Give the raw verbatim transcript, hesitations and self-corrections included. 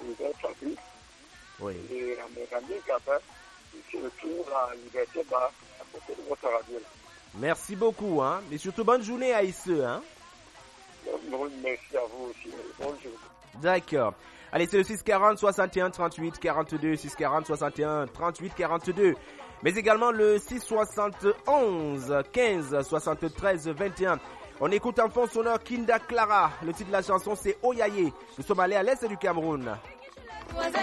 l'univers Fabrice. Oui. Et à mes amis Gabin, qui se retrouvent à l'Université Bas, à côté de votre radio. Merci beaucoup, hein. Et surtout, bonne journée à Isseux, hein. Merci à vous aussi. Bonne journée. D'accord. Allez, c'est le six quarante, soixante et un, trente-huit, quarante-deux, six quarante, soixante et un, trente-huit, quarante-deux. Mais également le six soixante et onze, quinze, soixante-treize, vingt et un. On écoute en fond sonore Kinda Clara. Le titre de la chanson, c'est Oyaye. Nous sommes allés à l'est du Cameroun.